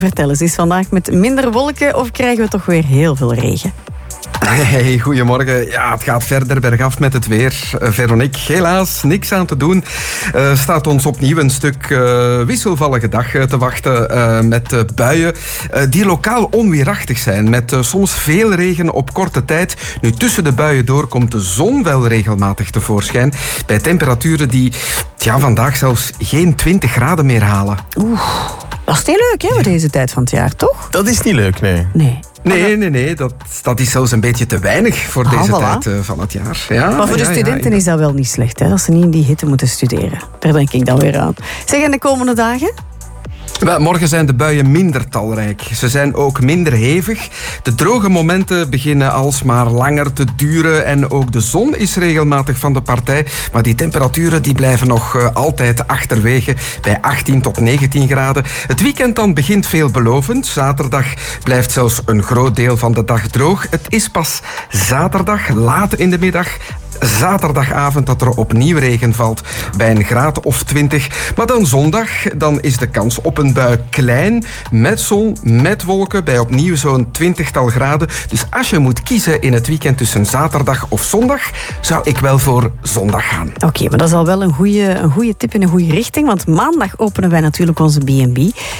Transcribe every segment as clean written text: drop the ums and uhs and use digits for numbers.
Vertel eens, is vandaag met minder wolken of krijgen we toch weer heel veel regen? Hey, goedemorgen. Ja, het gaat verder bergaf met het weer. Veronique, helaas niks aan te doen. Staat ons opnieuw een stuk wisselvallige dag te wachten met buien die lokaal onweerachtig zijn. Met soms veel regen op korte tijd. Nu, tussen de buien door komt de zon wel regelmatig tevoorschijn. Bij temperaturen die vandaag zelfs geen 20 graden meer halen. Oeh, dat is niet leuk hè, voor deze tijd van het jaar, toch? Dat is niet leuk, nee. Nee, dat is zelfs een beetje te weinig voor deze tijd van het jaar. Ja, maar voor de studenten is dat wel niet slecht, hè, dat ze niet in die hitte moeten studeren. Daar denk ik dan weer aan. Zeg, en de komende dagen? Morgen zijn de buien minder talrijk. Ze zijn ook minder hevig. De droge momenten beginnen alsmaar langer te duren en ook de zon is regelmatig van de partij. Maar die temperaturen die blijven nog altijd achterwege bij 18 tot 19 graden. Het weekend dan begint veelbelovend. Zaterdag blijft zelfs een groot deel van de dag droog. Het is pas zaterdag, laat in de middag, zaterdagavond dat er opnieuw regen valt bij een graad of 20. Maar dan zondag, dan is de kans op een bui klein, met zon, met wolken, bij opnieuw zo'n 20-tal graden. Dus als je moet kiezen in het weekend tussen zaterdag of zondag, zou ik wel voor zondag gaan. Oké, maar dat is al wel een goede tip in een goede richting, want maandag openen wij natuurlijk onze B&B.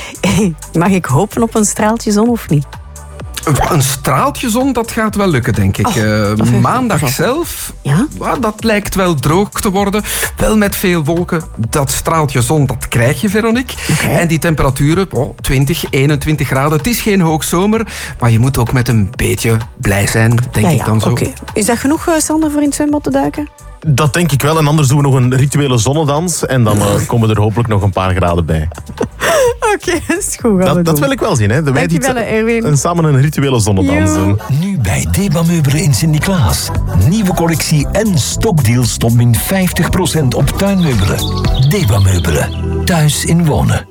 Mag ik hopen op een straaltje zon of niet? Een straaltje zon, dat gaat wel lukken, denk ik. Maandag zelf, dat lijkt wel droog te worden. Wel met veel wolken. Dat straaltje zon, dat krijg je, Veronique. Okay. En die temperaturen, 20, 21 graden. Het is geen hoogzomer, maar je moet ook met een beetje blij zijn, denk ik dan zo. Okay. Is dat genoeg, Sander, voor in het zwembad te duiken? Dat denk ik wel. En anders doen we nog een rituele zonnedans. En dan komen er hopelijk nog een paar graden bij. Oké, dat is goed. Dat wil ik wel zien, hè. Dankjewel, Erwin. En samen een rituele zonnedans doen. Nu bij Deba Meubelen in Sint-Niklaas. Nieuwe collectie en stokdeals tot min 50% op tuinmeubelen. Deba Meubelen. Thuis in wonen.